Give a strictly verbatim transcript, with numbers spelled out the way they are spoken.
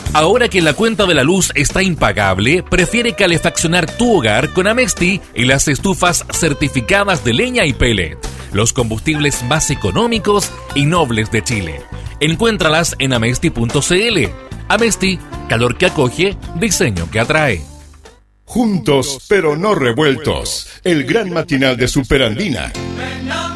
Ahora que la cuenta de la luz está impagable, prefiere calefaccionar tu hogar con Amesti y las estufas certificadas de leña y pellet, los combustibles más económicos y nobles de Chile. Encuéntralas en amesti punto cl. Amesti, calor que acoge, diseño que atrae. Juntos, pero no revueltos. El gran matinal de Superandina,